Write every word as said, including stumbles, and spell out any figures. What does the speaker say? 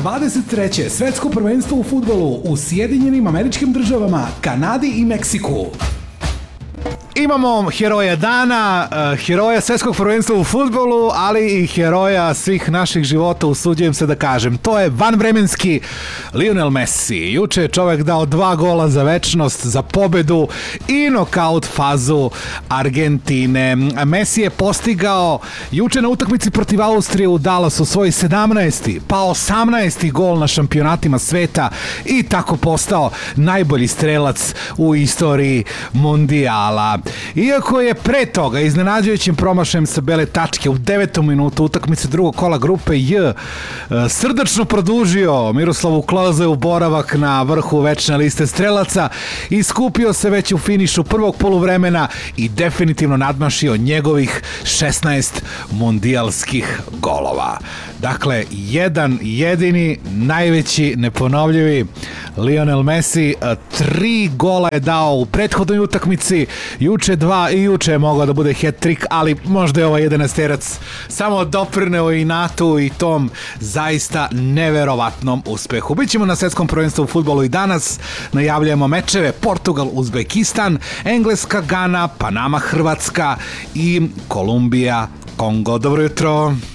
dvadeset treće svetsko prvenstvo u fudbalu u Sjedinjenim Američkim Državama, Kanadi i Meksiku. Imamo heroja dana, heroja svetskog prvenstva u fudbalu, ali i heroja svih naših života, usuđujem se da kažem. To je vanvremenski Lionel Messi. Juče je čovek dao dva gola za večnost, za pobedu i nokaut fazu Argentine. Messi je postigao juče na utakmici protiv Austrije u Dallasu svoj sedamnaesti pa osamnaesti gol na šampionatima sveta i tako postao najbolji strelac u istoriji mundijala. Iako je pre toga iznenađujućim promašajem sa bele tačke u devetom minutu utakmice drugog kola grupe J srdačno produžio Miroslavu Klozeu boravak na vrhu večne liste strelaca, iskupio se već u finišu prvog poluvremena i definitivno nadmašio njegovih šesnaest mundijalskih golova. Dakle, jedan jedini, najveći, neponovljivi Lionel Messi, tri gola je dao u prethodnoj utakmici, juče dva i juče je mogao da bude hat-trick, ali možda je ovaj jedanaesterac samo doprineo i natu i tom zaista neverovatnom uspehu. Bićemo na svetskom prvenstvu u fudbalu i danas najavljujemo mečeve Portugal, Uzbekistan, Engleska, Gana, Panama, Hrvatska i Kolumbija, Kongo. Dobro jutro!